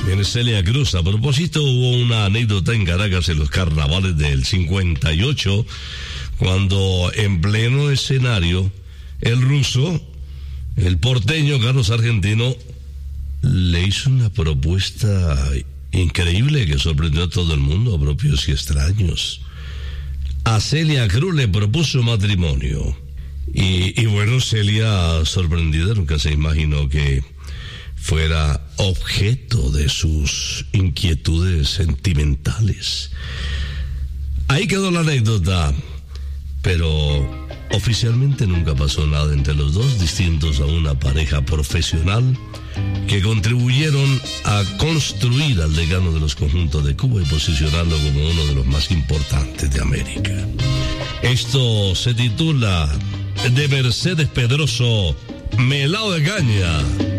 Viene Celia Cruz. A propósito, hubo una anécdota en Caracas en los carnavales del 58, cuando en pleno escenario, el ruso, el porteño Carlos Argentino, le hizo una propuesta increíble que sorprendió a todo el mundo, a propios y extraños. A Celia Cruz le propuso matrimonio. Y bueno, Celia, sorprendida, nunca se imaginó que fuera objeto de sus inquietudes sentimentales. Ahí quedó la anécdota, pero oficialmente nunca pasó nada entre los dos, distintos a una pareja profesional que contribuyeron a construir al decano de los conjuntos de Cuba y posicionarlo como uno de los más importantes de América. Esto se titula, de Mercedes Pedroso, Melao de Caña.